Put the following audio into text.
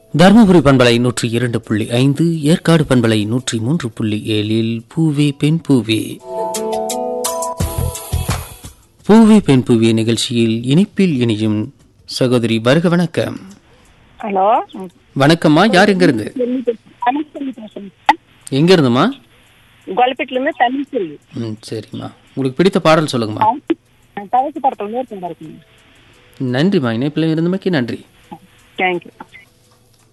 தருமபுரி பண்பலை 102.5, ஏற்காடு பண்பலை 103.7 பூவே பெண் பூவே. பூவே பெண் பூவே நிகழ்ச்சியில் இணைப்பில் இணையும் சகோதரி வருக. வணக்கம். ஹலோ, வணக்கம்மா. யார் எங்க இருந்து? எங்க இருந்துமா? கோலப்பேட்டில இருந்து தமிழ்ச்செல்வி. சரிம்மா. உங்களுக்கு பிடித்த பாடல் சொல்லுங்கம்மா. தவசி படத்துல இருந்து நன்றிம்மா. இணைப்பில் இருந்தமைக்கு நன்றி. தேங்க்யூ.